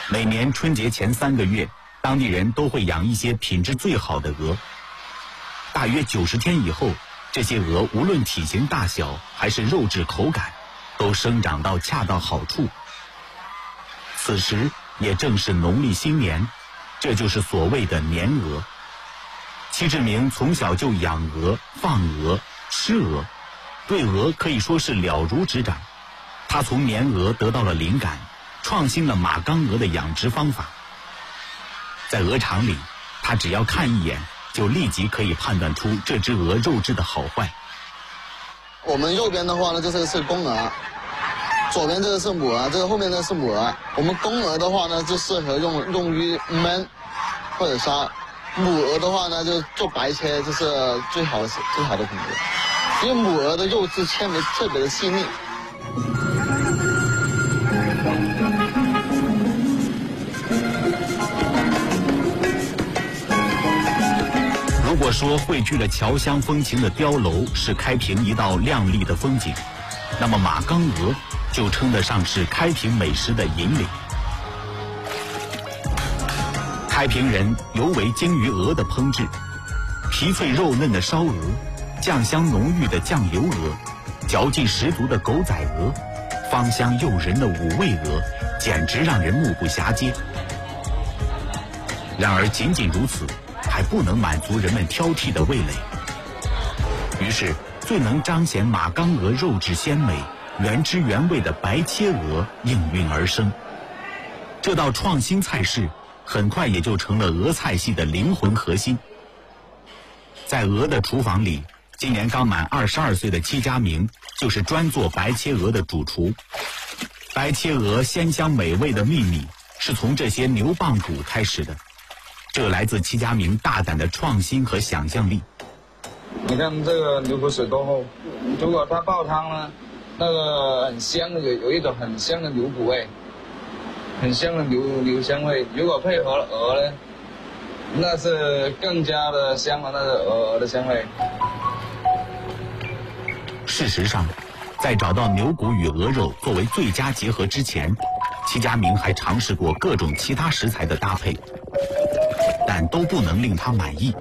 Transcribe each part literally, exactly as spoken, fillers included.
每年春节前三个月，当地人都会养一些品质最好的鹅。大约九十天以后，这些鹅无论体型大小还是肉质口感，都生长到恰到好处。此时也正是农历新年，这就是所谓的年鹅。戚志明从小就养鹅、放鹅、吃鹅，对鹅可以说是了如指掌。他从年鹅得到了灵感，创新了马缸鹅的养殖方法。在鹅场里，他只要看一眼，就立即可以判断出这只鹅肉质的好坏。 我们右边的话呢，就是是公鹅，左边这个是母鹅，这个后面这个是母鹅。我们公鹅的话呢，就适合用用于焖或者杀；母鹅的话呢，就做白切，这是最好的最好的品质，因为母鹅的肉质纤维特别的细腻。 如果说汇聚了侨乡风情的碉楼是开平一道亮丽的风景，那么马缸鹅就称得上是开平美食的引领。开平人尤为精于鹅的烹制，皮脆肉嫩的烧鹅，酱香浓郁的酱油鹅，嚼劲十足的狗仔鹅，芳香诱人的五味鹅，简直让人目不暇接。然而仅仅如此还不能满足人们挑剔的味蕾，于是最能彰显马缸鹅肉质鲜美、原汁原味的白切鹅应运而生。这道创新菜式很快也就成了鹅菜系的灵魂核心。在鹅的厨房里，今年刚满二十二岁的戚家明就是专做白切鹅的主厨。白切鹅鲜香美味的秘密是从这些牛蒡骨开始的，这来自戚家明大胆的创新和想象力。 你看这个牛骨水多厚，如果它爆汤呢，那个很香的，有有一种很香的牛骨味，很香的牛牛香味。如果配合了鹅呢，那是更加的香了，那个鹅鹅的香味。 事实上，在找到牛骨与鹅肉作为最佳结合之前，戚家明还尝试过各种其他食材的搭配，但都不能令他满意。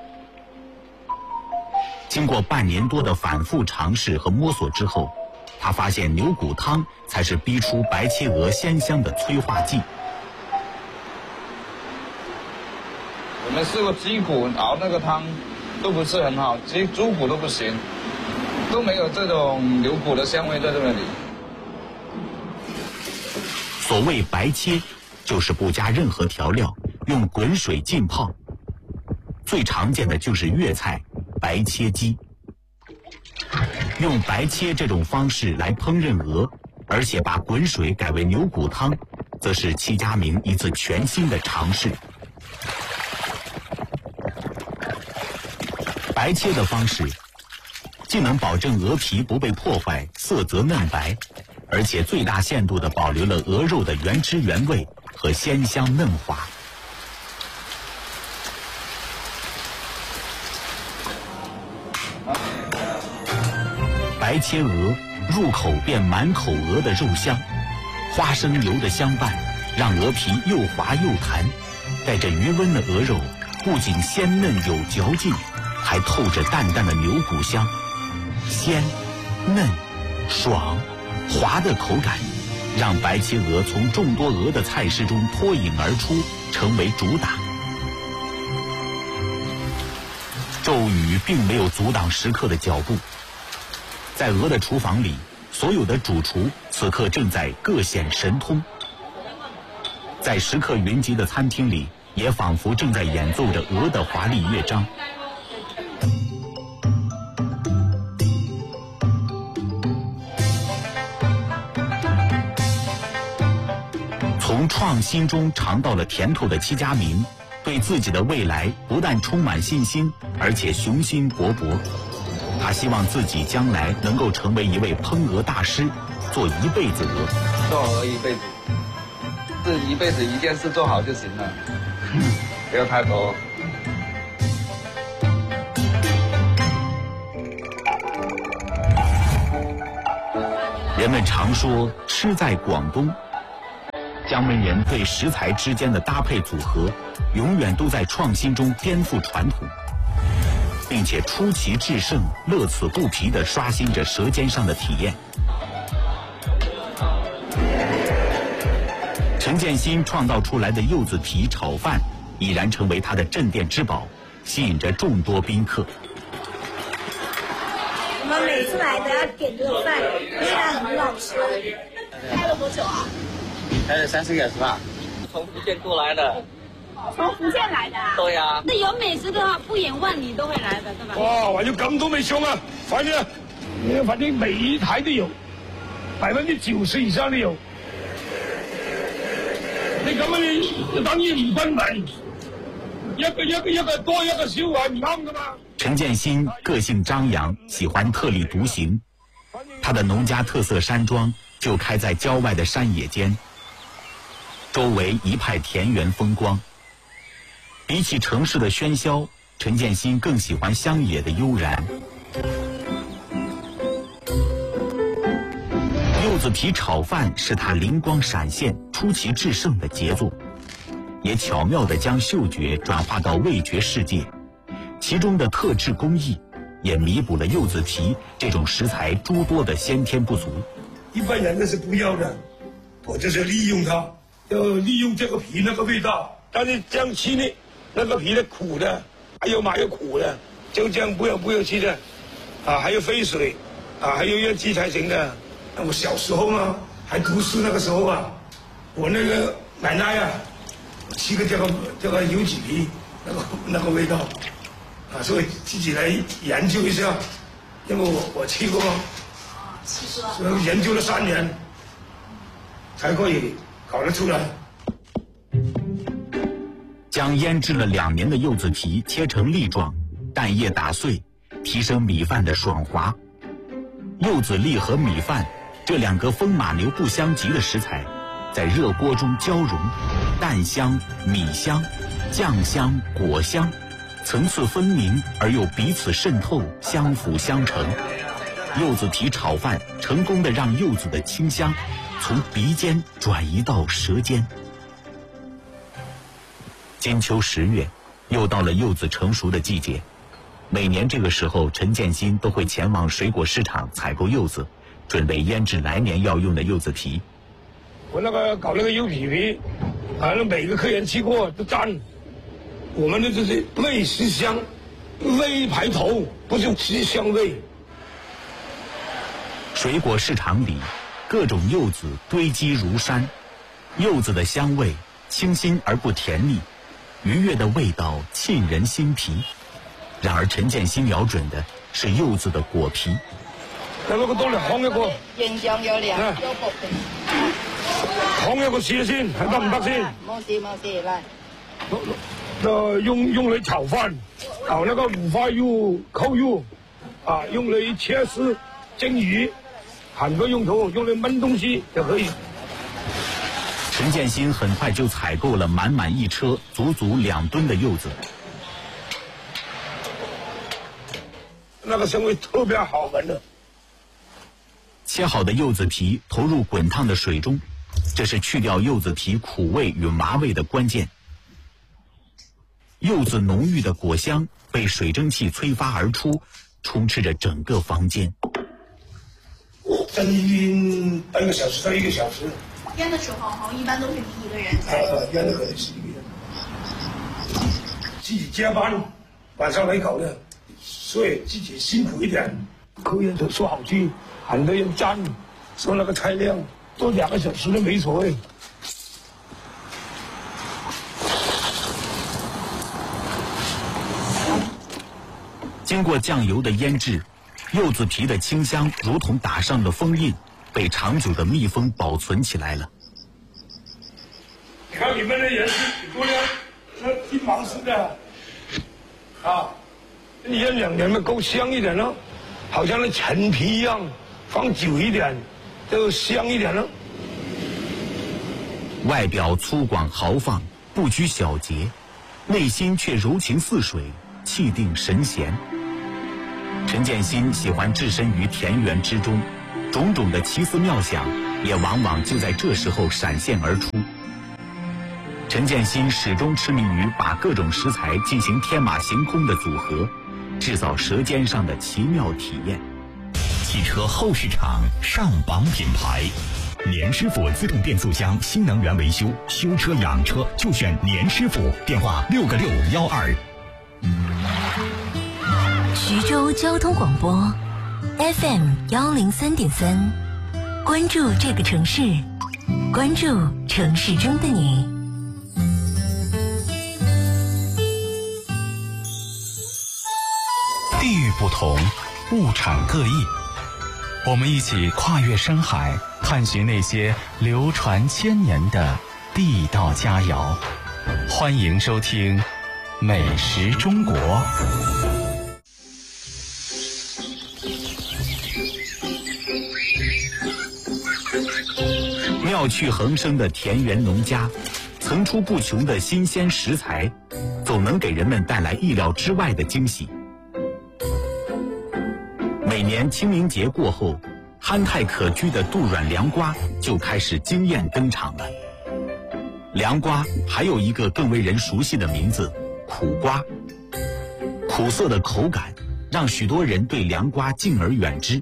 经过半年多的反复尝试和摸索之后，他发现牛骨汤才是逼出白切鹅鲜香的催化剂。 我们试过鸡骨熬那个汤都不是很好，鸡猪骨都不行，都没有这种牛骨的香味在这里。 所谓白切，就是不加任何调料，用滚水浸泡。最常见的就是粤菜白切鸡。用白切这种方式来烹饪鹅，而且把滚水改为牛骨汤，则是戚家明一次全新的尝试。白切的方式既能保证鹅皮不被破坏，色泽嫩白，而且最大限度地保留了鹅肉的原汁原味和鲜香嫩滑。白切鹅入口便满口鹅的肉香，花生油的相伴让鹅皮又滑又弹，带着余温的鹅肉不仅鲜嫩有嚼劲，还透着淡淡的牛骨香，鲜、嫩、爽、滑的口感让白切鹅从众多鹅的菜式中脱颖而出，成为主打。骤雨并没有阻挡食客的脚步，在鹅的厨房里，所有的主厨此刻正在各显神通。在食客云集的餐厅里，也仿佛正在演奏着鹅的华丽乐章。从创新中尝到了甜头的戚家明，对自己的未来不但充满信心，而且雄心勃勃。他希望自己将来能够成为一位烹鹅大师，做一辈子鹅。 做鹅一辈子，这一辈子一件事做好就行了，不要太多。 人们常说吃在广东， 江门人对食材之间的搭配组合，永远都在创新中颠覆传统，并且出奇制胜、乐此不疲地刷新着舌尖上的体验。陈建新创造出来的柚子皮炒饭，已然成为他的镇店之宝，吸引着众多宾客。 我们每次来都要点这个饭，因为它很好吃。开了多久啊？ 开了三四个小时吧。从福建过来的。 从福建来的啊？ 对呀、啊。 那有美食的话，不远万里都会来的，对吧？ 哇，我有咁多味餸啊！反正，反正每一台都有，百分之九十以上都有。你咁樣你就等於唔均衡，一個一個一個多一個少係唔啱噶嘛。 陳建新個性張揚，喜歡特立獨行。他的農家特色山莊就開在郊外的山野間，周圍一派田園風光。比起城市的喧囂，陳建新更喜歡鄉野的悠然。柚子皮炒飯是他靈光閃現、出奇制勝的傑作，也巧妙地將嗅覺轉化到味覺世界，其中的特製工藝也彌補了柚子皮這種食材諸多的先天不足。 一般人那是不要的，我就是利用它，要利用這個皮那個味道，但是這樣吃呢，那個皮的苦的，還有麻有苦的，就這樣不要不要吃的，啊，還有飛水，啊，還有要雞才行的。我小時候嘛，還讀書那個時候啊，我那個奶奶啊，吃個這個這個柚子皮，那個那個味道，啊，所以自己來研究一下，因為我我吃過嘛，所以研究了三年，才可以搞得出來。 將醃製了兩年的柚子皮切成粒狀，蛋液打碎，提升米飯的爽滑。柚子粒和米飯這兩個風馬牛不相及的食材，在熱鍋中交融，蛋香、米香、醬香、果香，層次分明而又彼此滲透，相輔相成。柚子皮炒飯成功地讓柚子的清香從鼻尖轉移到舌尖。金秋十月，又到了柚子成熟的季節。每年這個時候，陳建新都會前往水果市場採購柚子，準備醃製來年要用的柚子皮。 我那個搞那個柚皮皮，啊，那每個客人吃過都讚。我們的就是味是香，味排頭，不是吃香味。 水果市場裡，各種柚子堆積如山，柚子的香味清新而不甜膩，愉悅的味道沁人心脾。然而陳建新瞄準的是柚子的果皮。 有嗰個多嚟烘一個， 形狀有兩有薄皮。 烘一個試先，睇得唔得先？ 冇事冇事，來。 呃，用用嚟炒飯，炒那個五花肉、扣肉，啊，用嚟切絲、蒸魚，很多用途，用嚟燜東西就可以。 陳建新很快就採購了滿滿一車、足足兩噸的柚子。 那個香味特別好聞的。 切好的柚子皮投入滾燙的水中，這是去掉柚子皮苦味與麻味的關鍵。柚子濃郁的果香被水蒸氣催發而出，充斥着整個房間。 蒸醃半個小時到一個小時。 醃的時候哈，一般都是你一個人。 啊，醃的可能是一個人，自己加班，晚上來搞的，所以自己辛苦一點。客人都說好吃，很多人讚，說那個菜量多兩個小時都沒所謂。 經過醬油的醃製，柚子皮的清香如同打上了封印，被長久的密封保存起來了。 你看你們的人是多呢，那金芒式的，啊，醃兩年嘛夠香一點了，好像那陳皮一樣，放久一點就香一點了。 外表粗獷豪放，不拘小節，內心卻柔情似水，氣定神閒。陳建新喜歡置身於田園之中，種種的奇思妙想也往往就在这时候闪现而出。陈建新始终痴迷于把各种食材进行天马行空的组合，制造舌尖上的奇妙体验。 汽车后市场上榜品牌，年师傅自动变速箱新能源维修，修车养车就选年师傅，电话六个六幺二。 徐州交通广播 F M 幺零三点三，关注这个城市，关注城市中的你。 地域不同，物产各异，我们一起跨越深海，探寻那些流传千年的地道佳肴。欢迎收听《美食中国》。 妙趣横生的田园农家，层出不穷的新鲜食材，总能给人们带来意料之外的惊喜。每年清明节过后，憨态可掬的杜软凉瓜就开始惊艳登场了。凉瓜还有一个更为人熟悉的名字——苦瓜。苦涩的口感让许多人对凉瓜敬而远之。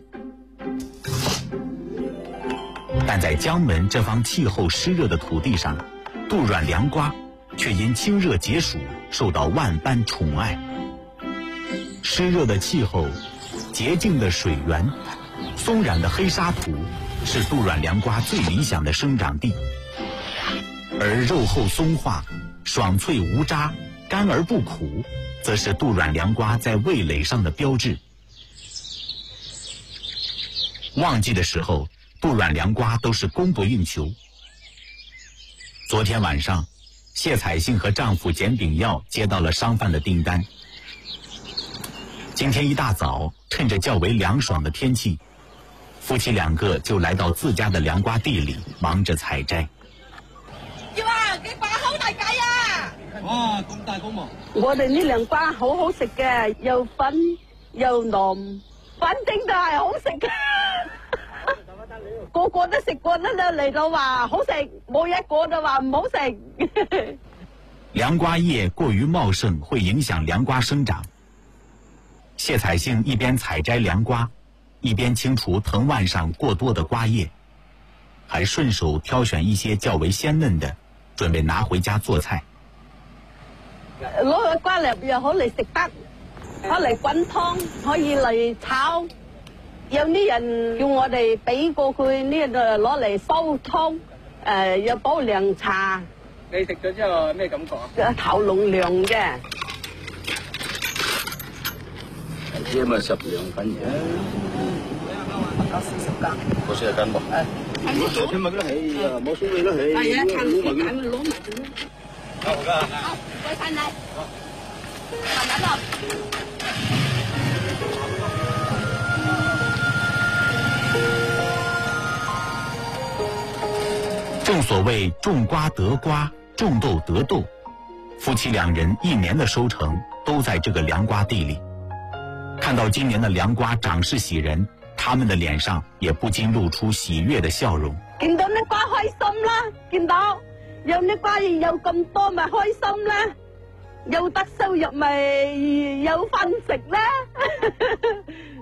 但在江门这方气候湿热的土地上，杜软凉瓜却因清热解暑受到万般宠爱。湿热的气候，洁净的水源，松软的黑沙土，是杜软凉瓜最理想的生长地。而肉厚松化、爽脆无渣、干而不苦，则是杜软凉瓜在味蕾上的标志。旺季的时候，杜软凉瓜都是供不应求。昨天晚上，谢彩杏和丈夫简炳耀接到了商贩的订单。今天一大早，趁着较为凉爽的天气，夫妻两个就来到自家的凉瓜地里，忙着采摘。 要啊，嘅瓜好大計啊！ 哇，咁大個嘛！ 我哋呢涼瓜好好食嘅，又粉又腍，反正都係好食嘅。個個都食過啦，嚟到話好食，冇一個就話唔好食。 涼瓜葉過於茂盛會影響涼瓜生長。謝彩杏一邊採摘涼瓜，一邊清除藤蔓上過多的瓜葉，還順手挑選一些較為鮮嫩的，準備拿回家做菜。 攞個瓜嚟又好嚟食得，可嚟滾湯，可以嚟炒。有啲人叫我哋俾過佢呢度攞嚟煲湯，誒又煲涼茶。 你食咗之後咩感覺啊？ 頭嚨涼嘅。 啲咪十兩斤嘢。 有四十斤。 冇四十斤喎。誒。昨天咪嗰啲係啊，冇所謂啦，係。係啊，趁時間攞埋佢咯。好㗎。好，喂曬你。好。慢慢落。 正所谓种瓜得瓜，种豆得豆，夫妻两人一年的收成都在这个凉瓜地里。看到今年的凉瓜长势喜人，他们的脸上也不禁露出喜悦的笑容。 見到啲瓜開心啦，見到有啲瓜有咁多咪開心啦，有得收入咪有飯食啦。